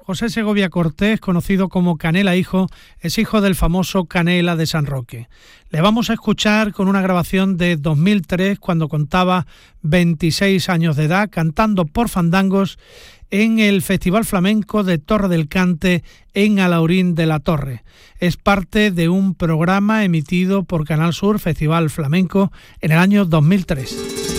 José Segovia Cortés, conocido como Canela Hijo, es hijo del famoso Canela de San Roque. Le vamos a escuchar con una grabación de 2003, cuando contaba 26 años de edad, cantando por fandangos en el Festival Flamenco de Torre del Cante en Alhaurín de la Torre. Es parte de un programa emitido por Canal Sur, Festival Flamenco, en el año 2003.